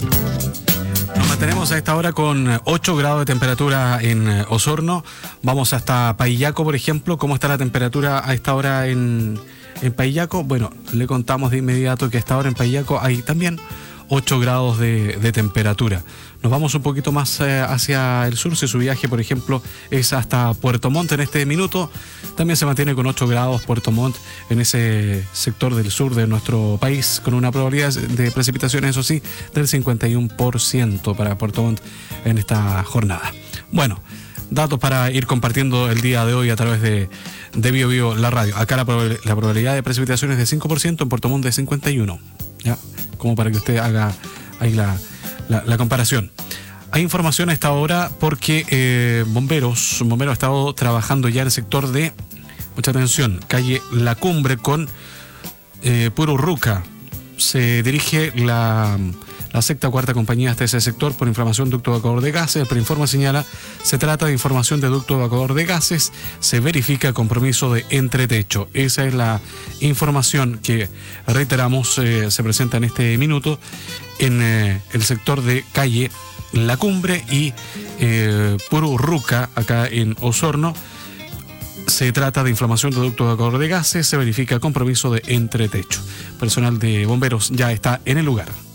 Nos mantenemos a esta hora con 8 grados de temperatura en Osorno. Vamos hasta Paillaco, por ejemplo. ¿Cómo está la temperatura a esta hora en Paillaco? Bueno, le contamos de inmediato que a esta hora en Paillaco hay también 8 grados de temperatura. Nos vamos un poquito más hacia el sur. Si su viaje, por ejemplo, es hasta Puerto Montt en este minuto, también se mantiene con 8 grados Puerto Montt en ese sector del sur de nuestro país, con una probabilidad de precipitaciones, eso sí, del 51% para Puerto Montt en esta jornada. Bueno, datos para ir compartiendo el día de hoy a través de Bio Bio, la radio. Acá la probabilidad de precipitaciones es de 5%, en Puerto Montt de 51%. ¿Ya? Como para que usted haga ahí la comparación. Hay información a esta hora porque bomberos han estado trabajando ya en el sector de, mucha atención, calle La Cumbre con Pururruca. Se dirige la sexta o cuarta compañía hasta ese sector por inflamación de ducto evacuador de gases. El preinforme señala, se trata de información de ducto evacuador de gases, se verifica compromiso de entretecho. Esa es la información que, reiteramos, se presenta en este minuto en el sector de calle La Cumbre y Pururruca, acá en Osorno. Se trata de inflamación de ducto evacuador de gases, se verifica compromiso de entretecho. Personal de bomberos ya está en el lugar.